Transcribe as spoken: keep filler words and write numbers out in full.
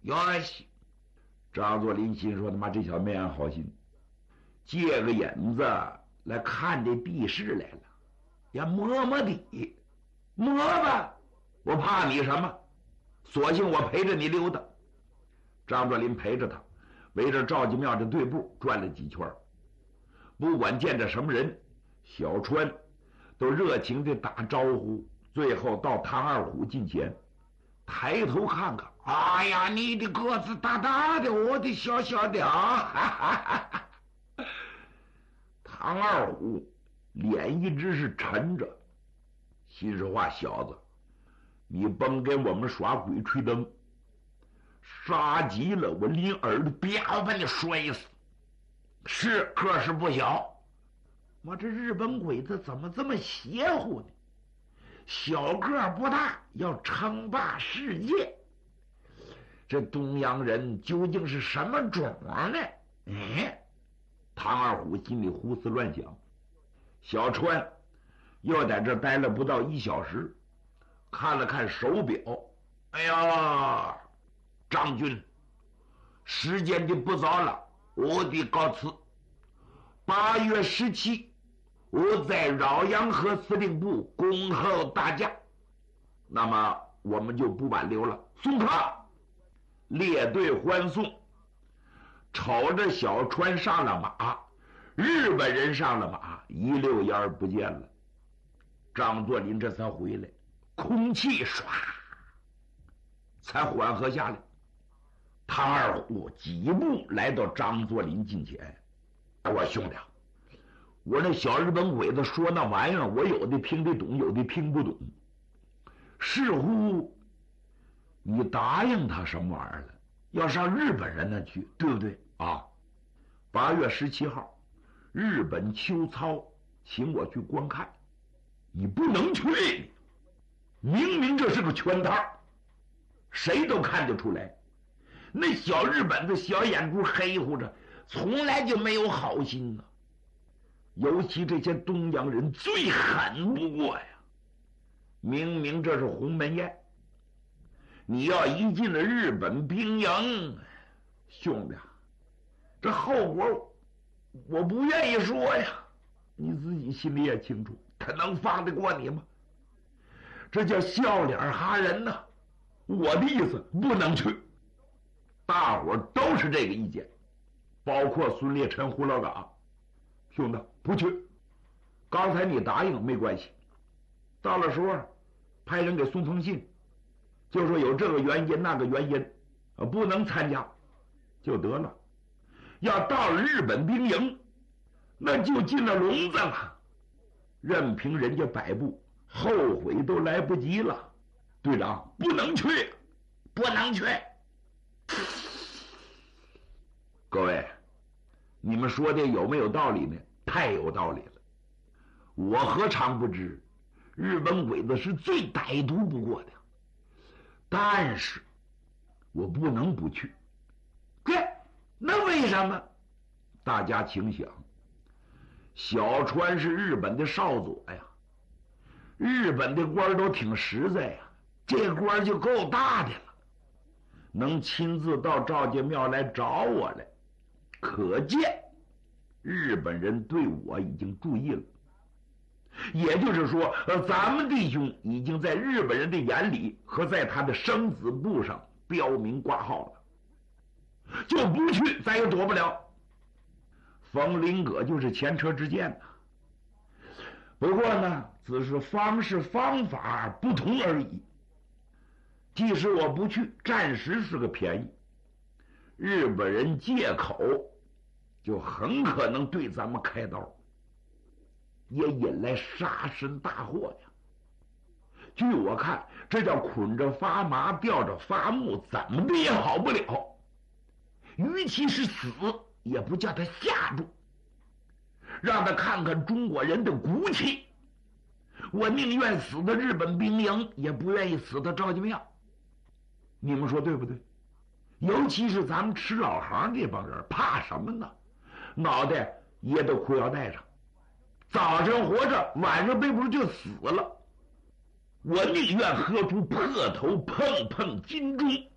哟西！张作霖心说：“他妈，这小子没安好心，借个引子来看这地势来了，呀，摸摸底，摸吧，我怕你什么？索性我陪着你溜达。”张作霖陪着他，围着赵家庙的队部转了几圈，不管见着什么人，小川都热情地打招呼。最后到唐二虎近前，抬头看看，哎呀，你的个子大大的，我的小小的啊！唐二虎脸一直是沉着，心说话，小子，你甭给我们耍鬼吹灯，杀急了我拎耳朵啪把你摔死。是个是不小，我这日本鬼子怎么这么邪乎呢？小个不大，要称霸世界。这东洋人究竟是什么种呢？哎，唐二虎心里胡思乱想。小川又在这待了不到一小时，看了看手表，哎呀，张军，时间的不早了，我得告辞。八月十七。我在饶阳河司令部恭候大驾，那么我们就不挽留了。送他！列队欢送，瞅着小川上了马，日本人上了马，一溜烟儿不见了。张作霖这才回来，空气唰才缓和下来。唐二虎几步来到张作霖近前，我说兄弟，我那小日本鬼子说那玩意儿，我有的听得懂，有的听不懂。似乎你答应他什么玩意儿了？要上日本人那去，对不对啊？八月十七号，日本秋操请我去观看，你不能去，明明这是个圈套，谁都看得出来。那小日本的小眼珠黑乎着，从来就没有好心呢。尤其这些东洋人最狠不过呀！明明这是鸿门宴，你要一进了日本兵营，兄弟，这后果我不愿意说呀，你自己心里也清楚，他能放得过你吗？这叫笑脸哈人呐！我的意思不能去，大伙都是这个意见，包括孙烈臣、胡老嘎。兄弟，不去。刚才你答应没关系，到了时候派人给送封信，就说有这个原因那个原因，不能参加就得了。要到了日本兵营，那就进了笼子了，任凭人家摆布，后悔都来不及了。队长，不能去，不能去。各位，你们说的有没有道理呢？太有道理了。我何尝不知日本鬼子是最歹毒不过的，但是我不能不去。这那为什么？大家请想，小川是日本的少佐呀，日本的官都挺实在呀，这官就够大的了，能亲自到赵家庙来找我来，可见日本人对我已经注意了。也就是说，呃，咱们弟兄已经在日本人的眼里和在他的生子簿上标明挂号了，就不去咱也躲不了。冯林葛就是前车之鉴呐，不过呢，只是方式方法不同而已。即使我不去，暂时是个便宜，日本人借口就很可能对咱们开刀，也引来杀身大祸呀。据我看，这叫捆着发麻，吊着发木，怎么的也好不了。与其是死，也不叫他吓住，让他看看中国人的骨气。我宁愿死在日本兵营，也不愿意死在赵家庙。你们说对不对？尤其是咱们吃老行这帮人，怕什么呢？脑袋掖到裤腰带上，早上活着，晚上背不住就死了。我宁愿喝出破头碰碰金钟，